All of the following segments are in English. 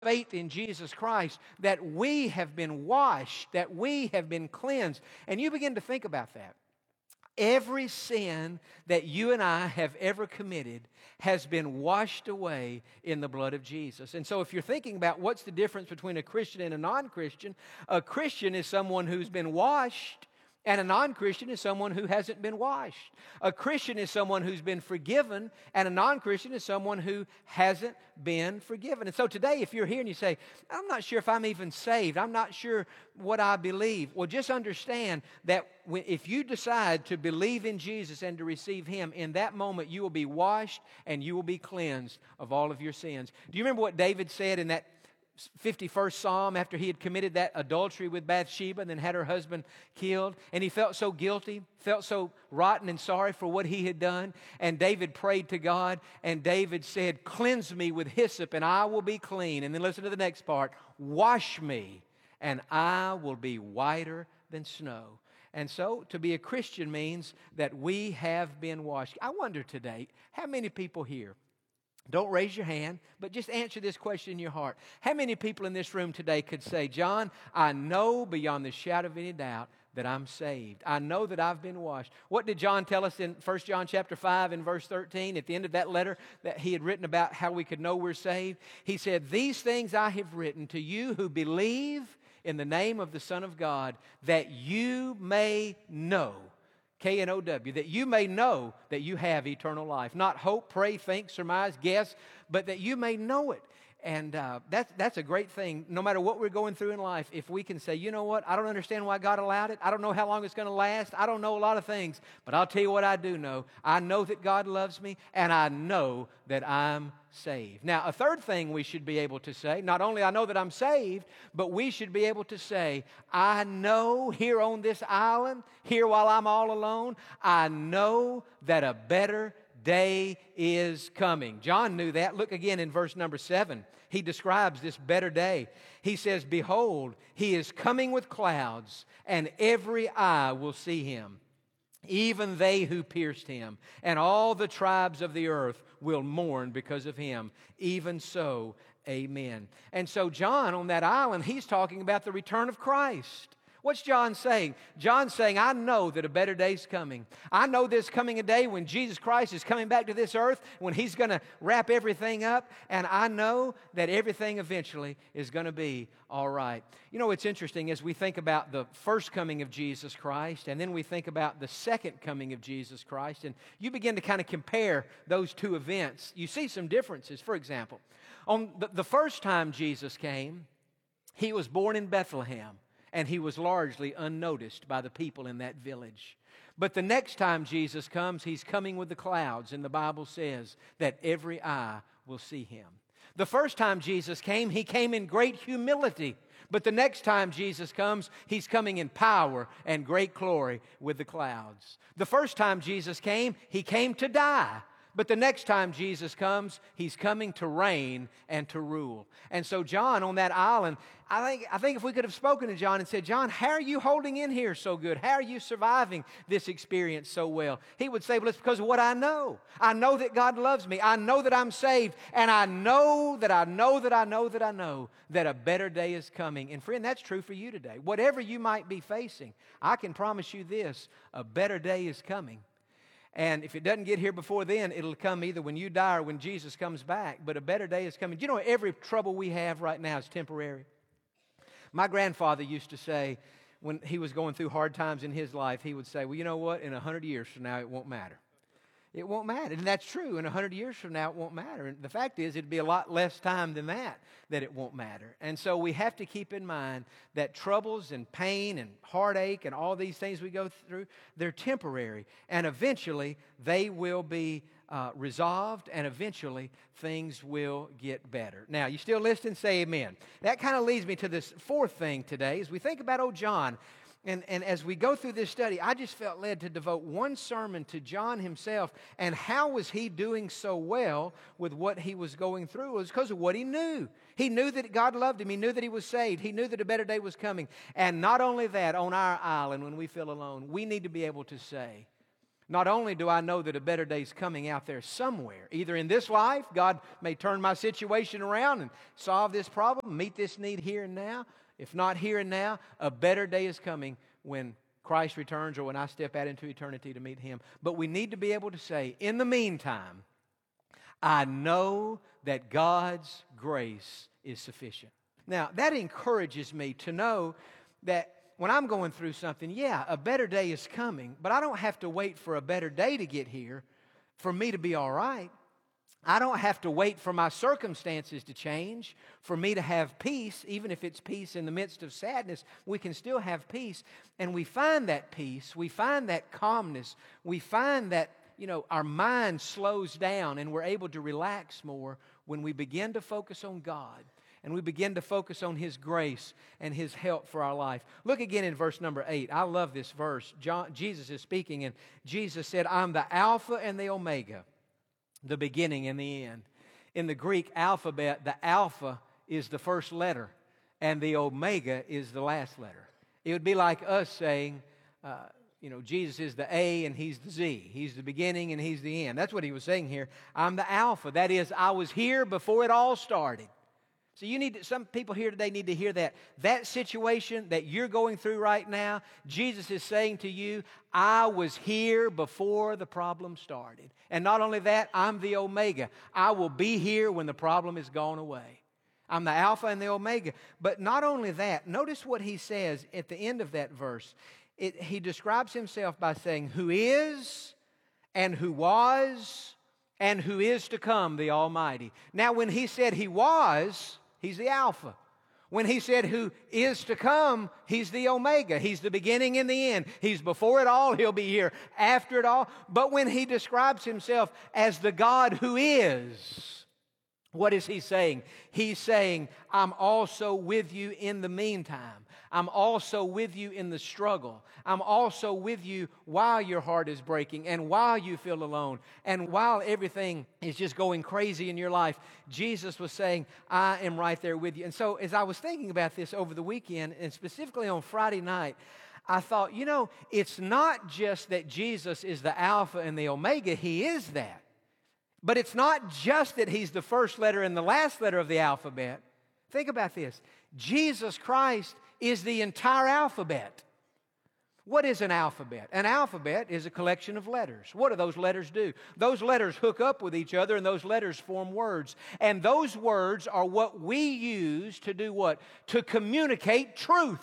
faith in Jesus Christ, that we have been washed, that we have been cleansed. And you begin to think about that. Every sin that you and I have ever committed has been washed away in the blood of Jesus. And so if you're thinking about what's the difference between a Christian and a non-Christian, a Christian is someone who's been washed, and a non-Christian is someone who hasn't been washed. A Christian is someone who's been forgiven, and a non-Christian is someone who hasn't been forgiven. And so today, if you're here and you say, I'm not sure if I'm even saved, I'm not sure what I believe, well, just understand that if you decide to believe in Jesus and to receive Him, in that moment you will be washed and you will be cleansed of all of your sins. Do you remember what David said in that 51st Psalm after he had committed that adultery with Bathsheba and then had her husband killed? And he felt so guilty, felt so rotten and sorry for what he had done. And David prayed to God, and David said, cleanse me with hyssop and I will be clean. And then listen to the next part, wash me and I will be whiter than snow. And so to be a Christian means that we have been washed. I wonder today, how many people here, don't raise your hand, but just answer this question in your heart. How many people in this room today could say, John, I know beyond the shadow of any doubt that I'm saved. I know that I've been washed. What did John tell us in 1 John chapter 5 and verse 13 at the end of that letter that he had written about how we could know we're saved? He said, these things I have written to you who believe in the name of the Son of God, that you may know, K-N-O-W, that you may know that you have eternal life. Not hope, pray, think, surmise, guess, but that you may know it. And that's a great thing. No matter what we're going through in life, if we can say, you know what, I don't understand why God allowed it. I don't know how long it's going to last. I don't know a lot of things. But I'll tell you what I do know. I know that God loves me, and I know that I'm saved. Now, a third thing we should be able to say, not only I know that I'm saved, but we should be able to say, I know here on this island, here while I'm all alone, I know that a better day is coming. John knew that. Look again in verse number 7. He describes this better day. He says, behold, he is coming with clouds, and every eye will see him, even they who pierced him, and all the tribes of the earth will mourn because of him. Even so, amen. And so John on that island, he's talking about the return of Christ. What's John saying? John's saying, I know that a better day's coming. I know there's coming a day when Jesus Christ is coming back to this earth, when He's going to wrap everything up, and I know that everything eventually is going to be all right. You know, it's interesting as we think about the first coming of Jesus Christ, and then we think about the second coming of Jesus Christ, and you begin to kind of compare those two events. You see some differences. For example, on the first time Jesus came, He was born in Bethlehem, and He was largely unnoticed by the people in that village. But the next time Jesus comes, He's coming with the clouds, and the Bible says that every eye will see Him. The first time Jesus came, He came in great humility. But the next time Jesus comes, He's coming in power and great glory with the clouds. The first time Jesus came, He came to die. But the next time Jesus comes, He's coming to reign and to rule. And so John on that island, I think if we could have spoken to John and said, John, how are you holding in here so good? How are you surviving this experience so well? He would say, well, it's because of what I know. I know that God loves me. I know that I'm saved. And I know that a better day is coming. And friend, that's true for you today. Whatever you might be facing, I can promise you this, a better day is coming. And if it doesn't get here before then, it'll come either when you die or when Jesus comes back. But a better day is coming. Do you know every trouble we have right now is temporary? My grandfather used to say, when he was going through hard times in his life, he would say, well, you know what? In 100 years from now, it won't matter. It won't matter. And that's true. In 100 years from now, it won't matter. And the fact is, it'd be a lot less time than that it won't matter. And so we have to keep in mind that troubles and pain and heartache and all these things we go through, they're temporary. And eventually, they will be resolved, and eventually things will get better. Now, you still listening? Say amen. That kind of leads me to this fourth thing today. As we think about old John, and as we go through this study, I just felt led to devote one sermon to John himself and how was he doing so well with what he was going through. It was because of what he knew. He knew that God loved him. He knew that he was saved. He knew that a better day was coming. And not only that, on our island when we feel alone, we need to be able to say, not only do I know that a better day is coming out there somewhere, either in this life, God may turn my situation around and solve this problem, meet this need here and now. If not here and now, a better day is coming when Christ returns or when I step out into eternity to meet Him. But we need to be able to say, in the meantime, I know that God's grace is sufficient. Now, that encourages me to know that when I'm going through something, yeah, a better day is coming, but I don't have to wait for a better day to get here for me to be all right. I don't have to wait for my circumstances to change for me to have peace. Even if it's peace in the midst of sadness, we can still have peace. And we find that peace, we find that calmness, we find that, our mind slows down and we're able to relax more when we begin to focus on God. And we begin to focus on His grace and His help for our life. Look again in verse number 8. I love this verse. Jesus is speaking, and Jesus said, I'm the Alpha and the Omega, the beginning and the end. In the Greek alphabet, the Alpha is the first letter, and the Omega is the last letter. It would be like us saying, Jesus is the A and He's the Z. He's the beginning and He's the end. That's what He was saying here. I'm the Alpha. That is, I was here before it all started. So some people here today need to hear that. That situation that you're going through right now, Jesus is saying to you, I was here before the problem started. And not only that, I'm the Omega. I will be here when the problem is gone away. I'm the Alpha and the Omega. But not only that, notice what He says at the end of that verse. He describes Himself by saying, who is and who was and who is to come, the Almighty. Now, when He said He was, He's the Alpha. When He said who is to come, He's the Omega. He's the beginning and the end. He's before it all. He'll be here after it all. But when He describes Himself as the God who is, what is He saying? He's saying, I'm also with you in the meantime. I'm also with you in the struggle. I'm also with you while your heart is breaking and while you feel alone and while everything is just going crazy in your life. Jesus was saying, I am right there with you. And so as I was thinking about this over the weekend, and specifically on Friday night, I thought, it's not just that Jesus is the Alpha and the Omega. He is that. But it's not just that He's the first letter and the last letter of the alphabet. Think about this. Jesus Christ is the entire alphabet. What is an alphabet? An alphabet is a collection of letters. What do those letters do? Those letters hook up with each other, and those letters form words. And those words are what we use to do what? To communicate truth.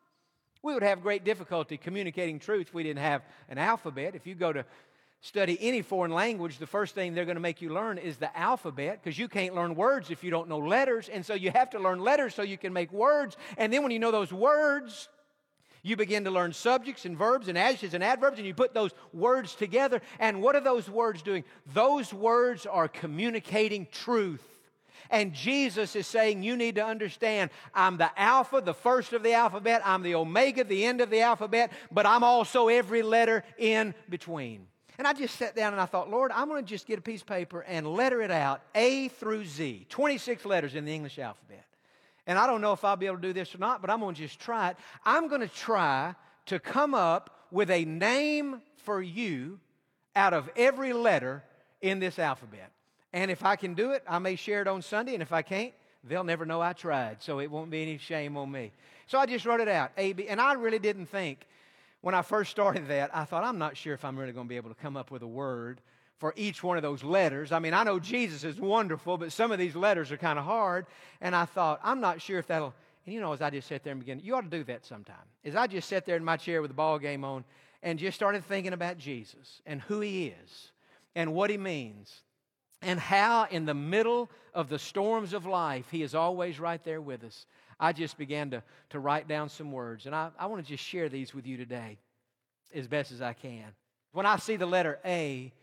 We would have great difficulty communicating truth if we didn't have an alphabet. If you go to study any foreign language, the first thing they're going to make you learn is the alphabet, because you can't learn words if you don't know letters, and so you have to learn letters so you can make words. And then when you know those words, you begin to learn subjects and verbs and adjectives and adverbs, and you put those words together. And what are those words doing? Those words are communicating truth. And Jesus is saying, you need to understand, I'm the Alpha, the first of the alphabet. I'm the Omega, the end of the alphabet. But I'm also every letter in between. And I just sat down and I thought, Lord, I'm going to just get a piece of paper and letter it out, A through Z, 26 letters in the English alphabet. And I don't know if I'll be able to do this or not, but I'm going to just try it. I'm going to try to come up with a name for you out of every letter in this alphabet. And if I can do it, I may share it on Sunday, and if I can't, they'll never know I tried, so it won't be any shame on me. So I just wrote it out, A, B, and I really didn't think, when I first started that, I thought, I'm not sure if I'm really going to be able to come up with a word for each one of those letters. I mean, I know Jesus is wonderful, but some of these letters are kind of hard. And I thought, I'm not sure if that'll... And as I just sat there and began, you ought to do that sometime. As I just sat there in my chair with the ball game on and just started thinking about Jesus and who He is and what He means and how in the middle of the storms of life, He is always right there with us. I just began to write down some words. And I want to just share these with you today as best as I can. When I see the letter A,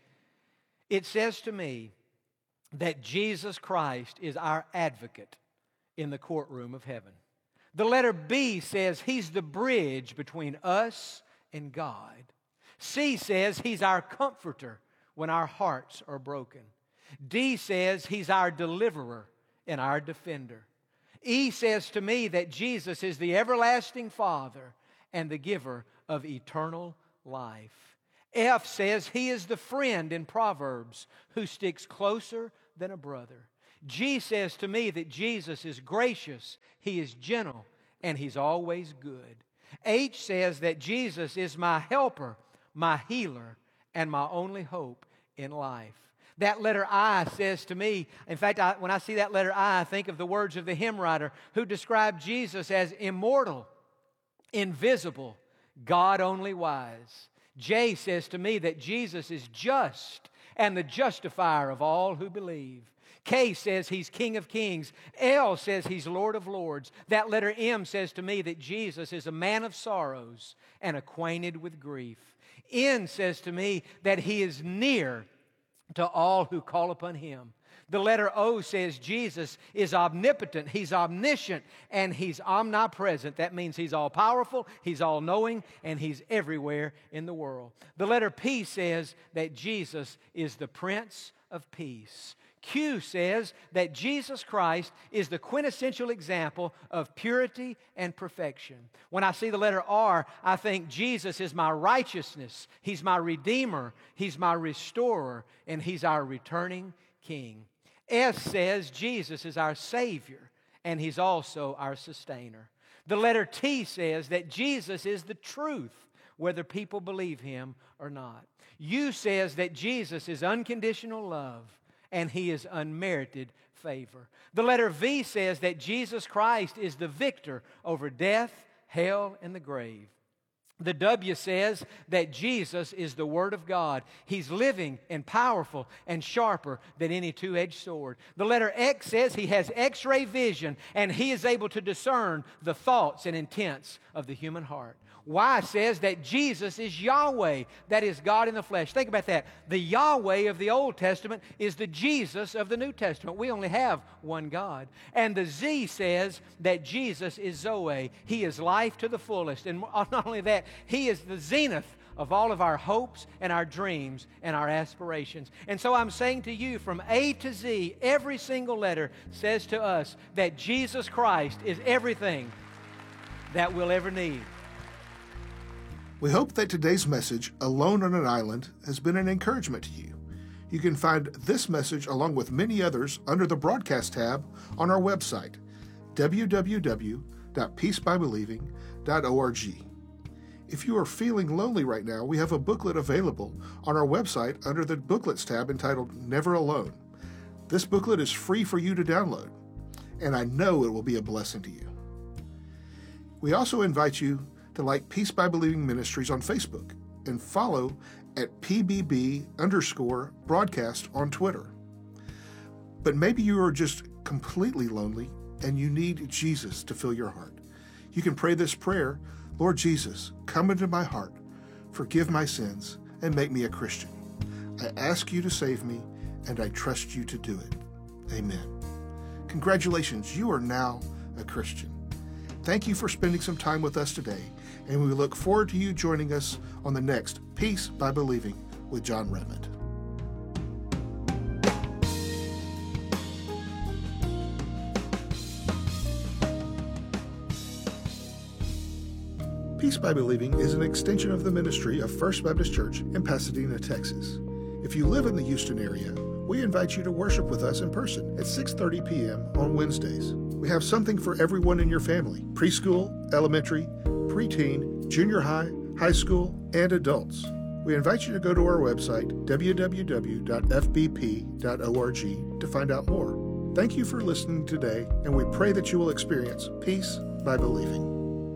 it says to me that Jesus Christ is our advocate in the courtroom of heaven. The letter B says He's the bridge between us and God. C says He's our comforter when our hearts are broken. D says He's our deliverer and our defender. E says to me that Jesus is the everlasting Father and the giver of eternal life. F says he is the friend in Proverbs who sticks closer than a brother. G says to me that Jesus is gracious, he is gentle, and he's always good. H says that Jesus is my helper, my healer, and my only hope in life. That letter I says to me, in fact, when I see that letter I think of the words of the hymn writer who described Jesus as immortal, invisible, God only wise. J says to me that Jesus is just and the justifier of all who believe. K says he's King of Kings. L says he's Lord of Lords. That letter M says to me that Jesus is a man of sorrows and acquainted with grief. N says to me that he is near to all who call upon him. The letter O says Jesus is omnipotent, he's omniscient, and he's omnipresent. That means he's all-powerful, he's all-knowing, and he's everywhere in the world. The letter P says that Jesus is the Prince of Peace. Q says that Jesus Christ is the quintessential example of purity and perfection. When I see the letter R, I think Jesus is my righteousness, he's my Redeemer, he's my Restorer, and he's our returning King. S says Jesus is our Savior, and he's also our Sustainer. The letter T says that Jesus is the truth, whether people believe him or not. U says that Jesus is unconditional love, and he is unmerited favor. The letter V says that Jesus Christ is the victor over death, hell, and the grave. The W says that Jesus is the Word of God. He's living and powerful and sharper than any two-edged sword. The letter X says he has X-ray vision and he is able to discern the thoughts and intents of the human heart. Y says that Jesus is Yahweh, that is God in the flesh. Think about that. The Yahweh of the Old Testament is the Jesus of the New Testament. We only have one God. And the Z says that Jesus is Zoe. He is life to the fullest. And not only that, he is the zenith of all of our hopes and our dreams and our aspirations. And so I'm saying to you, from A to Z, every single letter says to us that Jesus Christ is everything that we'll ever need. We hope that today's message, Alone on an Island, has been an encouragement to you. You can find this message along with many others under the Broadcast tab on our website, www.peacebybelieving.org. If you are feeling lonely right now, we have a booklet available on our website under the Booklets tab entitled Never Alone. This booklet is free for you to download, and I know it will be a blessing to you. We also invite you to like Peace by Believing Ministries on Facebook and follow at PBB_broadcast on Twitter. But maybe you are just completely lonely and you need Jesus to fill your heart. You can pray this prayer: Lord Jesus, come into my heart, forgive my sins, and make me a Christian. I ask you to save me, and I trust you to do it. Amen. Congratulations, you are now a Christian. Thank you for spending some time with us today, and we look forward to you joining us on the next Peace by Believing with John Redmond. Peace by Believing is an extension of the ministry of First Baptist Church in Pasadena, Texas. If you live in the Houston area, we invite you to worship with us in person at 6:30 p.m. on Wednesdays. We have something for everyone in your family: preschool, elementary, preteen, junior high, high school, and adults. We invite you to go to our website, www.fbp.org, to find out more. Thank you for listening today, and we pray that you will experience peace by believing.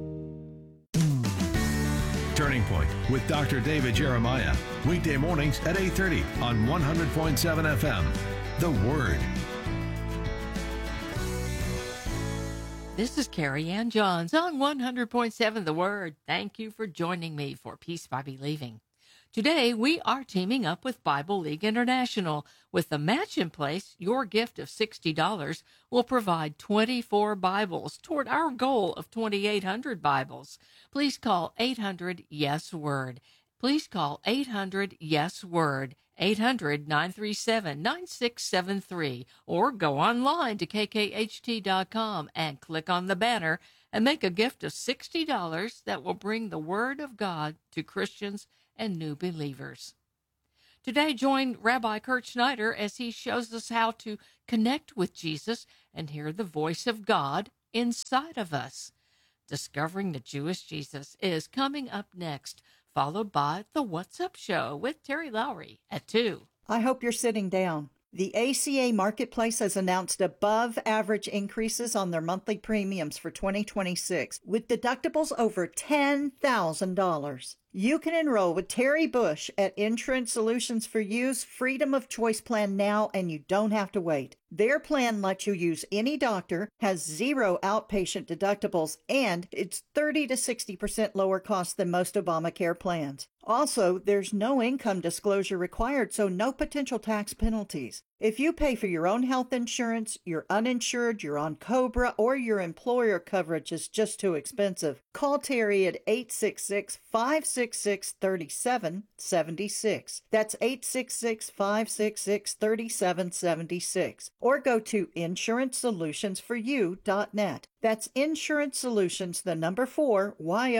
Turning Point with Dr. David Jeremiah. Weekday mornings at 8:30 on 100.7 FM. The Word. This is Carrie Ann Johns on 100.7 The Word. Thank you for joining me for Peace by Believing. Today, we are teaming up with Bible League International. With the match in place, your gift of $60 will provide 24 Bibles toward our goal of 2,800 Bibles. Please call 800-YES-WORD. Please call 800-YES-WORD, 800-937-9673, or go online to kkht.com and click on the banner and make a gift of $60 that will bring the Word of God to Christians and new believers. Today, join Rabbi Kurt Schneider as he shows us how to connect with Jesus and hear the voice of God inside of us. Discovering the Jewish Jesus is coming up next, followed by the What's Up Show with Terry Lowry at 2. I hope you're sitting down. The ACA Marketplace has announced above-average increases on their monthly premiums for 2026, with deductibles over $10,000. You can enroll with Terry Bush at Insurance Solutions for You's Freedom of Choice plan now, and you don't have to wait. Their plan lets you use any doctor, has 0 outpatient deductibles, and it's 30 to 60% lower cost than most Obamacare plans. Also, there's no income disclosure required, so no potential tax penalties. If you pay for your own health insurance, you're uninsured, you're on COBRA, or your employer coverage is just too expensive, call Terry at 866-566-3776. That's 866-566-3776. Or go to InsuranceSolutionsForYou.net. That's Insurance Solutions, the number 4,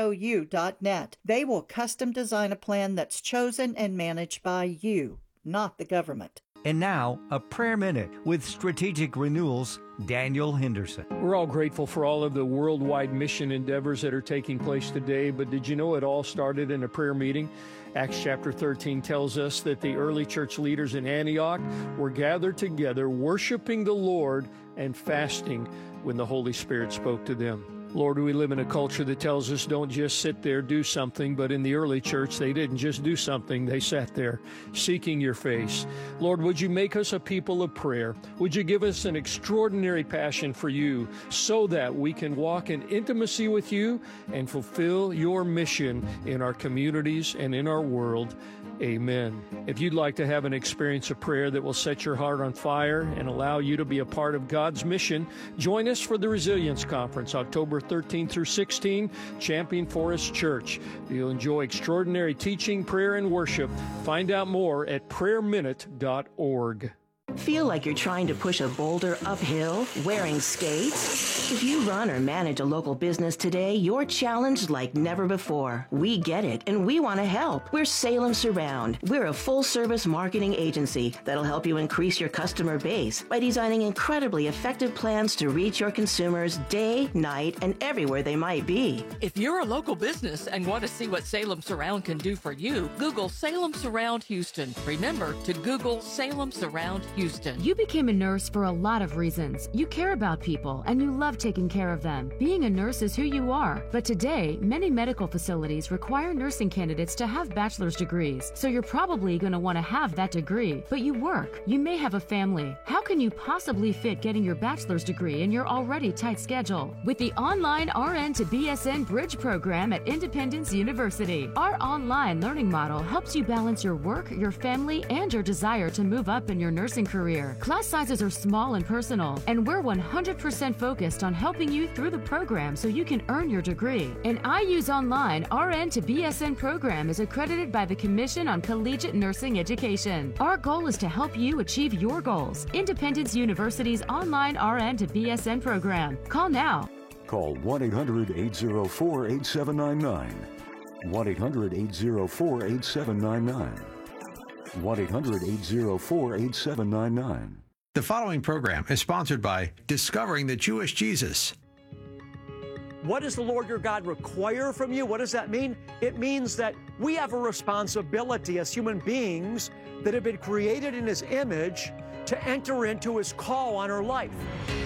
YOU.net. They will custom design a plan that's chosen and managed by you, not the government. And now, a prayer minute with Strategic Renewal's Daniel Henderson. We're all grateful for all of the worldwide mission endeavors that are taking place today, but did you know it all started in a prayer meeting? Acts chapter 13 tells us that the early church leaders in Antioch were gathered together, worshiping the Lord and fasting when the Holy Spirit spoke to them. Lord, we live in a culture that tells us don't just sit there, do something. But in the early church, they didn't just do something. They sat there seeking your face. Lord, would you make us a people of prayer? Would you give us an extraordinary passion for you so that we can walk in intimacy with you and fulfill your mission in our communities and in our world? Amen. If you'd like to have an experience of prayer that will set your heart on fire and allow you to be a part of God's mission, join us for the Resilience Conference, October 13 through 16, Champion Forest Church. You'll enjoy extraordinary teaching, prayer, and worship. Find out more at prayerminute.org. Feel like you're trying to push a boulder uphill wearing skates? If you run or manage a local business today, you're challenged like never before. We get it, and we want to help. We're Salem Surround. We're a full-service marketing agency that'll help you increase your customer base by designing incredibly effective plans to reach your consumers day, night, and everywhere they might be. If you're a local business and want to see what Salem Surround can do for you, Google Salem Surround Houston. Remember to Google Salem Surround Houston. You became a nurse for a lot of reasons. You care about people and you love taking care of them. Being a nurse is who you are. But today, many medical facilities require nursing candidates to have bachelor's degrees. So you're probably going to want to have that degree. But you work. You may have a family. How can you possibly fit getting your bachelor's degree in your already tight schedule? With the online RN to BSN Bridge program at Independence University, our online learning model helps you balance your work, your family, and your desire to move up in your nursing career. Class sizes are small and personal, and we're 100% focused on helping you through the program so you can earn your degree. An IU's online RN to BSN program is accredited by the Commission on Collegiate Nursing Education. Our goal is to help you achieve your goals. Independence University's online RN to BSN program. Call now. Call 1-800-804-8799. 1-800-804-8799. 1-800-804-8799. The following program is sponsored by Discovering the Jewish Jesus. What does the Lord your God require from you? What does that mean? It means that we have a responsibility as human beings that have been created in His image to enter into His call on our life.